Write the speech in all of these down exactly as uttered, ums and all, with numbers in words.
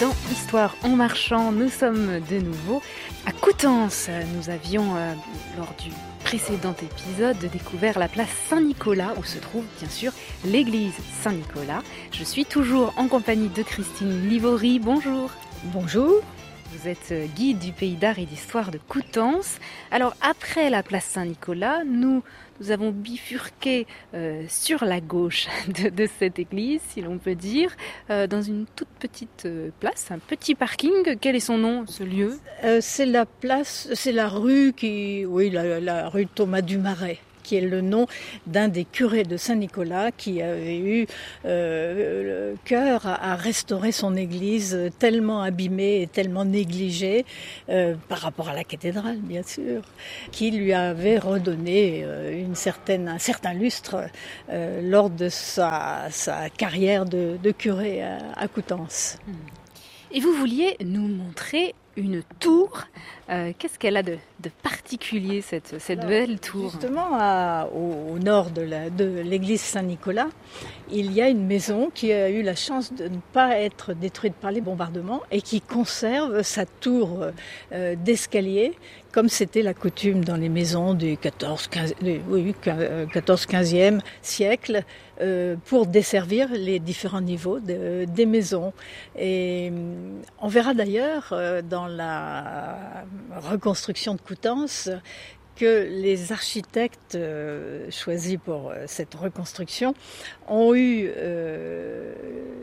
dans Histoire en marchant. Nous sommes de nouveau à Coutances. Nous avions, euh, lors du précédent épisode, découvert la place Saint-Nicolas où se trouve bien sûr l'église Saint-Nicolas. Je suis toujours en compagnie de Christine Livory. Bonjour. Bonjour. Vous êtes guide du pays d'art et d'histoire de Coutances. Alors après la place Saint-Nicolas, nous, nous avons bifurqué euh, sur la gauche de, de cette église, si l'on peut dire, euh, dans une toute petite euh, place, un petit parking. Quel est son nom, ce lieu ? euh, C'est la place, c'est la rue qui, oui, la, la rue Thomas du Marais, qui est le nom d'un des curés de Saint-Nicolas qui avait eu euh, le cœur à, à restaurer son église tellement abîmée et tellement négligée euh, par rapport à la cathédrale, bien sûr, qui lui avait redonné euh, une certaine, un certain lustre euh, lors de sa, sa carrière de, de curé à, à Coutances. Et vous vouliez nous montrer une tour. Euh, qu'est-ce qu'elle a de, de particulier, cette, cette Alors, belle tour ? Justement, à, au, au nord de, la, de l'église Saint-Nicolas, il y a une maison qui a eu la chance de ne pas être détruite par les bombardements et qui conserve sa tour euh, d'escalier, comme c'était la coutume dans les maisons du quatorze quinzième siècle, euh, pour desservir les différents niveaux de, des maisons. Et on verra d'ailleurs euh, dans la reconstruction de Coutances que les architectes euh, choisis pour euh, cette reconstruction ont eu euh,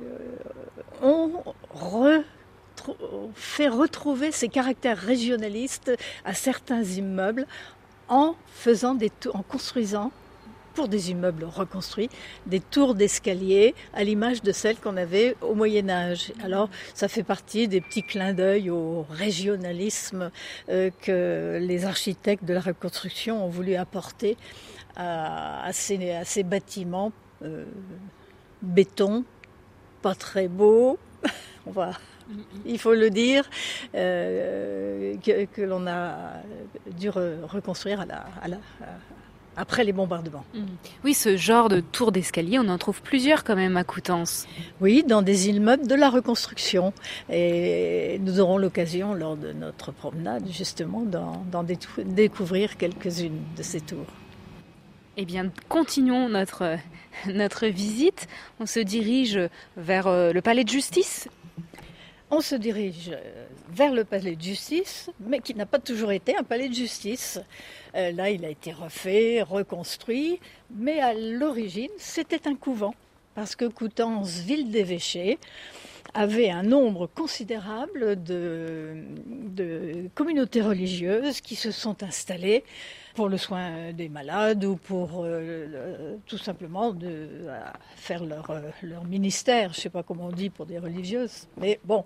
ont re fait retrouver ces caractères régionalistes à certains immeubles en faisant des tours, en construisant pour des immeubles reconstruits des tours d'escalier à l'image de celles qu'on avait au Moyen-Âge. Alors ça fait partie des petits clins d'œil au régionalisme euh, que les architectes de la reconstruction ont voulu apporter à, à, ces, à ces bâtiments euh, béton, pas très beaux. On va Il faut le dire, euh, que, que l'on a dû re- reconstruire à la, à la, à, après les bombardements. Oui, ce genre de tour d'escalier, on en trouve plusieurs quand même à Coutances. Oui, dans des immeubles de la reconstruction. Et nous aurons l'occasion, lors de notre promenade, justement, d'en, d'en détou- découvrir quelques-unes de ces tours. Eh bien, continuons notre, notre visite. On se dirige vers le palais de justice. On se dirige vers le palais de justice, mais qui n'a pas toujours été un palais de justice. Euh, là, il a été refait, reconstruit, mais à l'origine, c'était un couvent, parce que Coutances, ville d'évêché, avait un nombre considérable de, de communautés religieuses qui se sont installées pour le soin des malades ou pour euh, le, tout simplement de, euh, faire leur, euh, leur ministère, je ne sais pas comment on dit pour des religieuses, mais bon,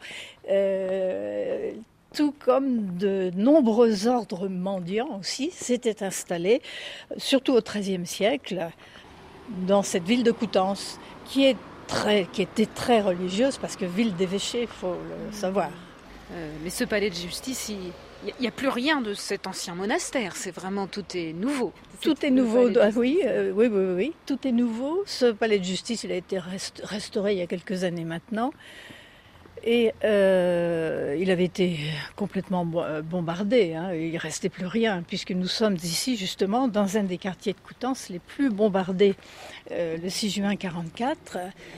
euh, tout comme de nombreux ordres mendiants aussi s'étaient installés, surtout au treizième siècle, dans cette ville de Coutances, qui est Très, qui était très religieuse, parce que ville d'évêché, il faut le savoir. Euh, mais ce palais de justice, il n'y a, a plus rien de cet ancien monastère, c'est vraiment, tout est nouveau. Tout est, est nouveau, ah, oui, euh, oui, oui, oui, tout est nouveau. Ce palais de justice, il a été rest, restauré il y a quelques années maintenant. Et euh, il avait été complètement bombardé, hein. Il ne restait plus rien, puisque nous sommes ici justement dans un des quartiers de Coutances les plus bombardés, euh, le six juin quarante-quatre.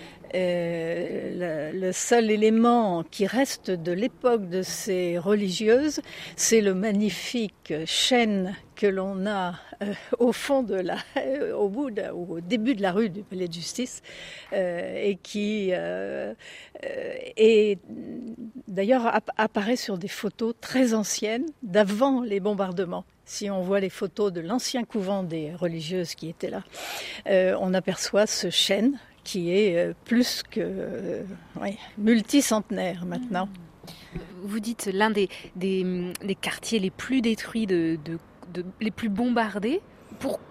Euh, le, le seul élément qui reste de l'époque de ces religieuses, c'est le magnifique chêne que l'on a euh, au fond de la, euh, au bout, de, au début de la rue du Palais de Justice, euh, et qui euh, euh, est d'ailleurs app- apparaît sur des photos très anciennes d'avant les bombardements. Si on voit les photos de l'ancien couvent des religieuses qui étaient là, euh, on aperçoit ce chêne qui est euh, plus que euh, oui, multicentenaire maintenant. Vous dites l'un des, des, des quartiers les plus détruits, de, de, de, les plus bombardés. Pourquoi ?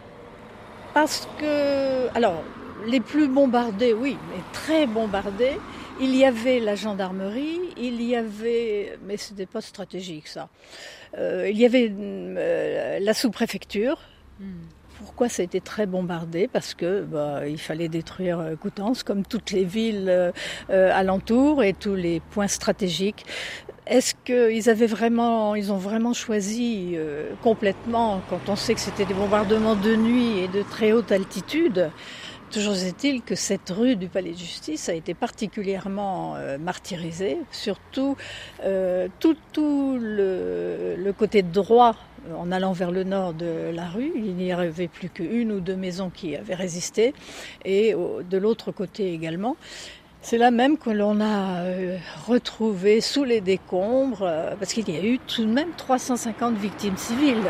Parce que, alors, les plus bombardés, oui, mais très bombardés. Il y avait la gendarmerie, il y avait, mais ce n'était pas stratégique ça, euh, il y avait euh, la sous-préfecture. Mm. Pourquoi ça a été très bombardé? Parce que bah, il fallait détruire euh, Coutances, comme toutes les villes euh, euh, alentours et tous les points stratégiques. Est-ce qu'ils avaient vraiment, ils ont vraiment choisi euh, complètement, quand on sait que c'était des bombardements de nuit et de très haute altitude? Toujours est-il que cette rue du Palais de Justice a été particulièrement euh, martyrisée, surtout euh, tout, tout le, le côté droit en allant vers le nord de la rue. Il n'y avait plus qu'une ou deux maisons qui avaient résisté, et au, de l'autre côté également. C'est là même que l'on a euh, retrouvé sous les décombres, euh, parce qu'il y a eu tout de même trois cent cinquante victimes civiles.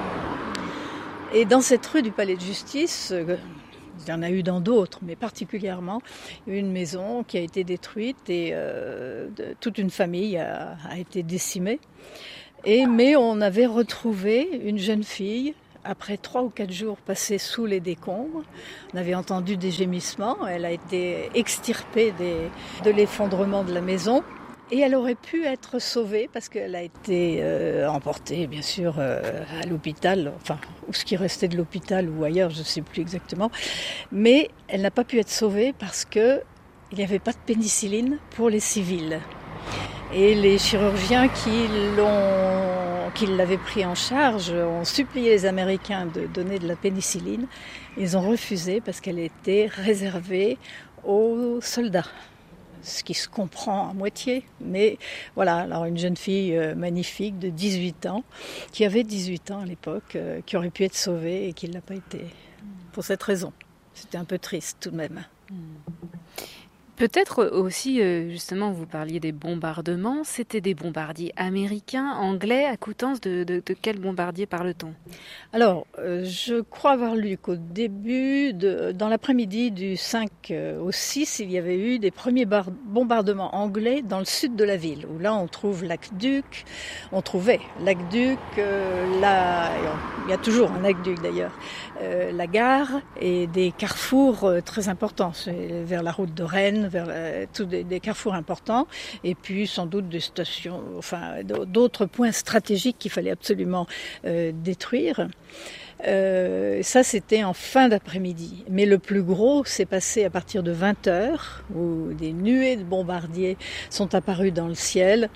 Et dans cette rue du Palais de Justice, euh, il y en a eu dans d'autres, mais particulièrement une maison qui a été détruite et euh, de, toute une famille a, a été décimée. Et, mais on avait retrouvé une jeune fille, après trois ou quatre jours passés sous les décombres. On avait entendu des gémissements, elle a été extirpée des, de l'effondrement de la maison. Et elle aurait pu être sauvée parce qu'elle a été euh, emportée, bien sûr, euh, à l'hôpital, enfin, ou ce qui restait de l'hôpital ou ailleurs, je ne sais plus exactement. Mais elle n'a pas pu être sauvée parce qu'il n'y avait pas de pénicilline pour les civils. Et les chirurgiens qui l'ont, qui l'avaient pris en charge ont supplié les Américains de donner de la pénicilline. Ils ont refusé parce qu'elle était réservée aux soldats. Ce qui se comprend à moitié, mais voilà, alors une jeune fille euh, magnifique de dix-huit ans, qui avait dix-huit ans à l'époque, euh, qui aurait pu être sauvée et qui ne l'a pas été, pour cette raison. C'était un peu triste tout de même. Mmh. Peut-être aussi, justement, vous parliez des bombardements, c'était des bombardiers américains, anglais, à Coutances. De, de, de quel bombardier parle-t-on? Alors, euh, je crois avoir lu qu'au début, de, dans l'après-midi du cinq au six, il y avait eu des premiers bar- bombardements anglais dans le sud de la ville, où là on trouve Lac-Duc, on trouvait Lac-Duc, euh, là, il y a toujours un Lac-Duc d'ailleurs, euh, la gare et des carrefours euh, très importants, c'est vers la route de Rennes, vers euh, tous des, des carrefours importants, et puis sans doute des stations, enfin d'autres points stratégiques qu'il fallait absolument euh, détruire. Euh, ça, c'était en fin d'après-midi. Mais le plus gros s'est passé à partir de vingt heures, où des nuées de bombardiers sont apparus dans le ciel.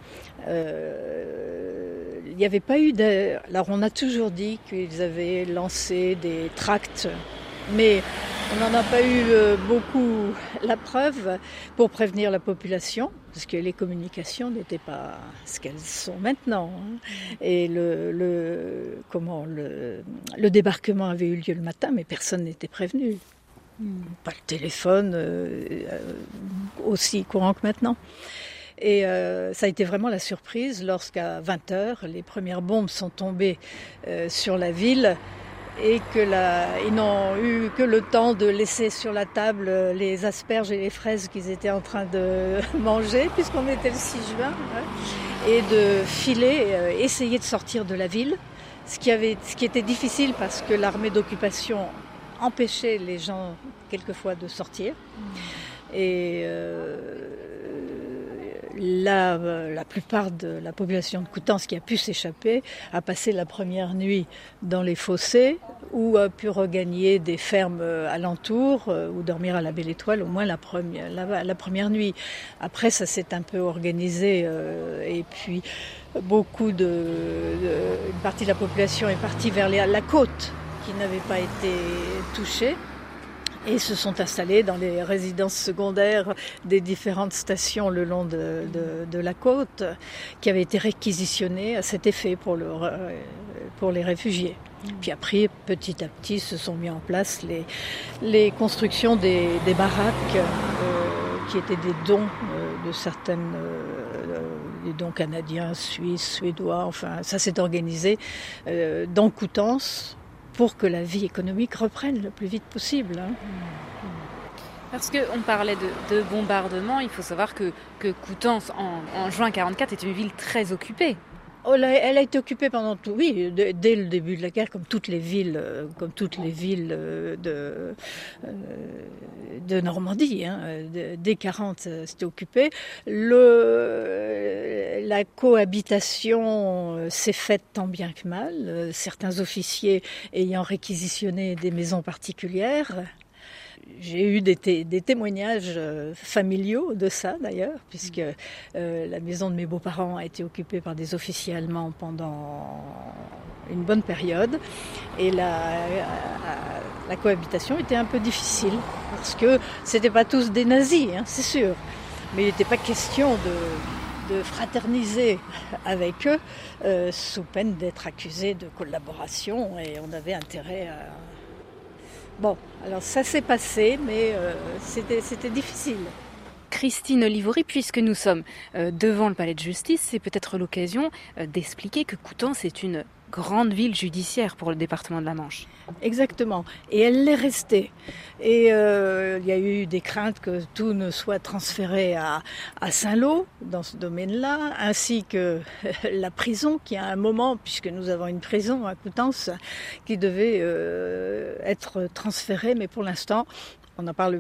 Euh, il n'y avait pas eu de... Alors, on a toujours dit qu'ils avaient lancé des tracts, mais on n'en a pas eu beaucoup la preuve pour prévenir la population, parce que les communications n'étaient pas ce qu'elles sont maintenant. Et le, le, comment, le, le débarquement avait eu lieu le matin, mais personne n'était prévenu. Pas le téléphone euh, aussi courant que maintenant. Et euh, ça a été vraiment la surprise lorsqu'à vingt heures, les premières bombes sont tombées euh, sur la ville, et que la, ils n'ont eu que le temps de laisser sur la table les asperges et les fraises qu'ils étaient en train de manger, puisqu'on était le six juin, hein, et de filer, euh, essayer de sortir de la ville, ce qui, avait, ce qui était difficile parce que l'armée d'occupation empêchait les gens quelquefois de sortir. Et euh, La, la plupart de la population de Coutances qui a pu s'échapper a passé la première nuit dans les fossés ou a pu regagner des fermes alentours ou dormir à la Belle Étoile au moins la première, la, la première nuit. Après, ça s'est un peu organisé euh, et puis beaucoup de, de... une partie de la population est partie vers les, la côte qui n'avait pas été touchée. Et se sont installés dans les résidences secondaires des différentes stations le long de, de, de la côte, qui avaient été réquisitionnées à cet effet pour, le, pour les réfugiés. Puis après, petit à petit, se sont mis en place les, les constructions des, des baraques, euh, qui étaient des dons euh, de certaines... Euh, des dons canadiens, suisses, suédois, enfin, ça s'est organisé euh, dans Coutances, pour que la vie économique reprenne le plus vite possible. Hein. Parce qu'on parlait de, de bombardement, il faut savoir que, que Coutances, en, en juin quarante-quatre, est une ville très occupée. Oh, elle, a, elle a été occupée pendant tout, oui, de, dès le début de la guerre, comme toutes les villes, euh, comme toutes les villes euh, de, euh, de Normandie. Hein, de, dès quarante, c'était occupé. Le, la cohabitation euh, s'est faite tant bien que mal. Euh, certains officiers ayant réquisitionné des maisons particulières. J'ai eu des, té- des témoignages euh, familiaux de ça d'ailleurs, puisque euh, la maison de mes beaux-parents a été occupée par des officiers allemands pendant une bonne période, et la, la cohabitation était un peu difficile, parce que c'était pas tous des nazis, hein, c'est sûr, mais il n'était pas question de, de fraterniser avec eux euh, sous peine d'être accusé de collaboration, et on avait intérêt à... Bon, alors ça s'est passé, mais euh, c'était, c'était difficile. Christine Olivori, puisque nous sommes euh, devant le palais de justice, c'est peut-être l'occasion euh, d'expliquer que Coutances est une grande ville judiciaire pour le département de la Manche. Exactement, et elle l'est restée. Et euh, il y a eu des craintes que tout ne soit transféré à, à Saint-Lô, dans ce domaine-là, ainsi que la prison, qui à un moment, puisque nous avons une prison à Coutances, qui devait euh, être transférée, mais pour l'instant, on en parle